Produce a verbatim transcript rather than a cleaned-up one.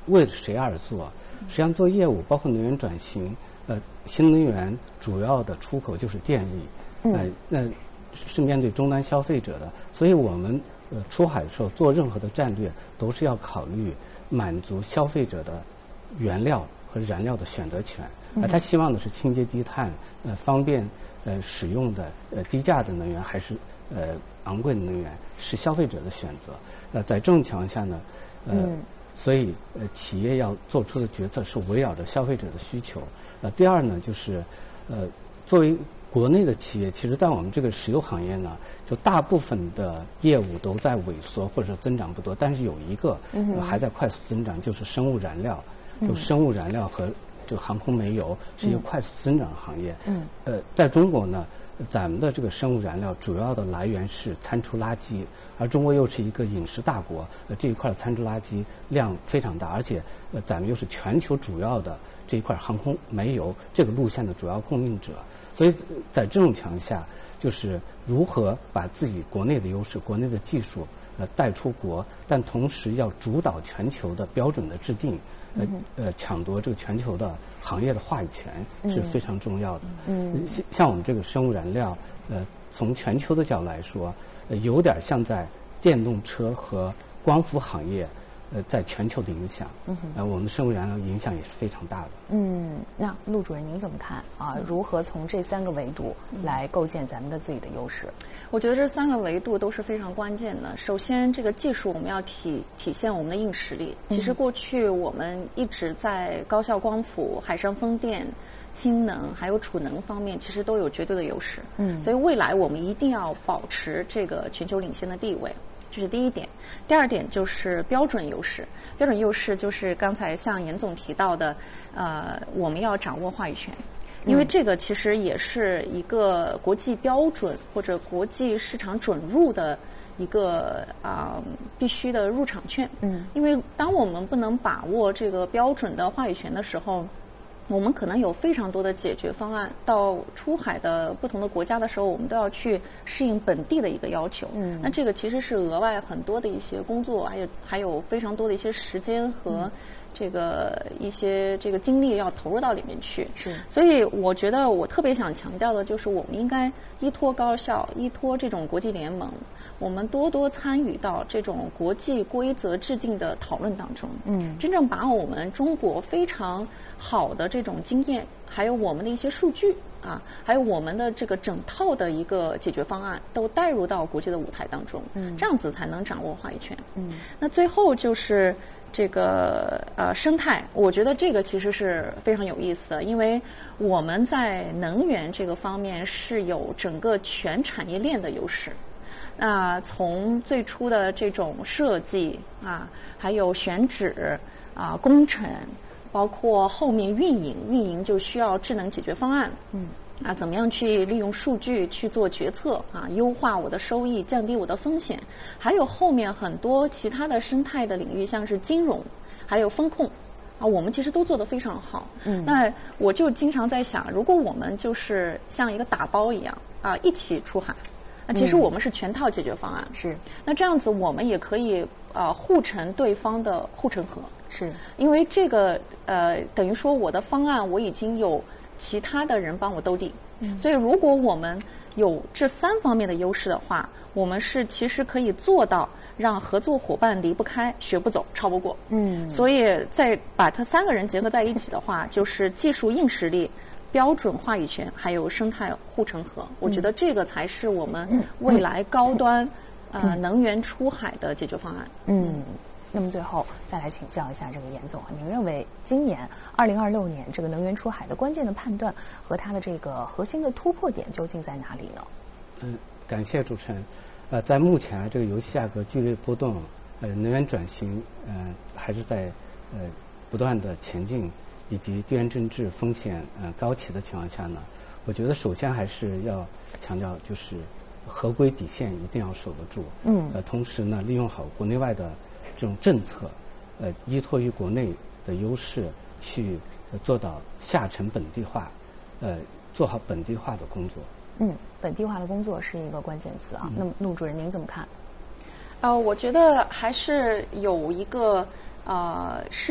为谁而做？实际上做业务，包括能源转型，呃，新能源主要的出口就是电力，呃，那是面对终端消费者的，所以我们呃出海的时候做任何的战略，都是要考虑满足消费者的原料和燃料的选择权。啊、呃，他希望的是清洁低碳，呃，方便呃使用的呃低价的能源，还是呃昂贵的能源，是消费者的选择。呃，在这种情况下呢，呃。嗯所以，呃，企业要做出的决策是围绕着消费者的需求。呃，第二呢，就是，呃，作为国内的企业，其实在我们这个石油行业呢，就大部分的业务都在萎缩或者增长不多，但是有一个、呃、还在快速增长，就是生物燃料。就生物燃料和这个航空煤油是一个快速增长的行业。嗯。呃，在中国呢，咱们的这个生物燃料主要的来源是餐厨垃圾。而中国又是一个饮食大国，呃，这一块的餐厨垃圾量非常大，而且呃，咱们又是全球主要的这一块航空煤油这个路线的主要供应者，所以在这种情况下，就是如何把自己国内的优势、国内的技术呃带出国，但同时要主导全球的标准的制定，呃呃，抢夺这个全球的行业的话语权是非常重要的。嗯，像像我们这个生物燃料，呃，从全球的角度来说。呃，有点像在电动车和光伏行业，呃，在全球的影响。嗯哼。呃，我们生物燃料影响也是非常大的。 嗯，那陆主任您怎么看啊？如何从这三个维度来构建咱们的自己的优势？ 我觉得这三个维度都是非常关键的。首先，这个技术我们要体体现我们的硬实力。其实过去我们一直在高效光伏、海上风电。氢能还有储能方面，其实都有绝对的优势。嗯，所以未来我们一定要保持这个全球领先的地位，这是第一点。第二点就是标准优势。标准优势就是刚才像严总提到的，呃，我们要掌握话语权，因为这个其实也是一个国际标准或者国际市场准入的一个啊、呃、必须的入场券。嗯，因为当我们不能把握这个标准的话语权的时候。我们可能有非常多的解决方案，到出海的不同的国家的时候，我们都要去适应本地的一个要求。嗯，那这个其实是额外很多的一些工作，还有还有非常多的一些时间和这个一些这个精力要投入到里面去。是，所以我觉得我特别想强调的就是，我们应该依托高校，依托这种国际联盟，我们多多参与到这种国际规则制定的讨论当中。嗯，真正把我们中国非常好的这种经验，还有我们的一些数据啊，还有我们的这个整套的一个解决方案，都带入到国际的舞台当中。嗯，这样子才能掌握话语权。嗯，那最后就是这个呃生态，我觉得这个其实是非常有意思的，因为我们在能源这个方面是有整个全产业链的优势。那从最初的这种设计啊，还有选址啊、工程。包括后面运营，运营就需要智能解决方案。嗯，啊，怎么样去利用数据去做决策啊，优化我的收益，降低我的风险。还有后面很多其他的生态的领域，像是金融，还有风控啊，我们其实都做得非常好。嗯，那我就经常在想，如果我们就是像一个打包一样啊，一起出海。那其实我们是全套解决方案。是、嗯。那这样子，我们也可以呃护城对方的护城河。是。因为这个呃，等于说我的方案我已经有其他的人帮我兜底。嗯。所以，如果我们有这三方面的优势的话，我们是其实可以做到让合作伙伴离不开、学不走、超不过。嗯。所以，再把这三个人结合在一起的话，就是技术硬实力。标准话语权还有生态护城河，我觉得这个才是我们未来高端、嗯、呃能源出海的解决方案。 嗯，那么最后再来请教一下这个严总啊，您认为今年二零二六年这个能源出海的关键的判断和它的这个核心的突破点究竟在哪里呢？ 嗯，感谢主持人。呃，在目前啊这个油气价格剧烈波动，呃，能源转型呃还是在呃不断的前进。以及地缘政治风险呃高企的情况下呢，我觉得首先还是要强调，就是合规底线一定要守得住。嗯。呃，同时呢，利用好国内外的这种政策，呃，依托于国内的优势去、呃、做到下沉本地化，呃，做好本地化的工作。 嗯，本地化的工作是一个关键词啊。嗯、那么，陆主任您怎么看？ 呃，我觉得还是有一个呃是。